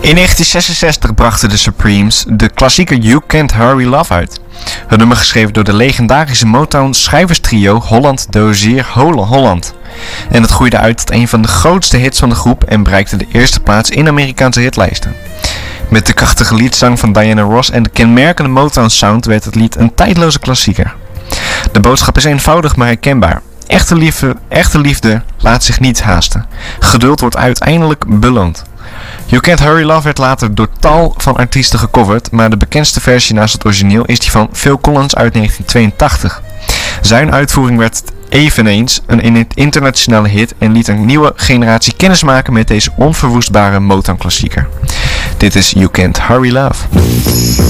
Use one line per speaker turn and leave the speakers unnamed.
In 1966 brachten de Supremes de klassieker You Can't Hurry Love uit. Het nummer geschreven door de legendarische Motown schrijverstrio Holland Dozier Holland. En het groeide uit tot een van de grootste hits van de groep en bereikte de eerste plaats in Amerikaanse hitlijsten. Met de krachtige liedzang van Diana Ross en de kenmerkende Motown sound werd het lied een tijdloze klassieker. De boodschap is eenvoudig maar herkenbaar. Echte liefde laat zich niet haasten. Geduld wordt uiteindelijk beloond. You Can't Hurry Love werd later door tal van artiesten gecoverd, maar de bekendste versie naast het origineel is die van Phil Collins uit 1982. Zijn uitvoering werd eveneens een internationale hit en liet een nieuwe generatie kennismaken met deze onverwoestbare Motown klassieker. Dit is You Can't Hurry Love.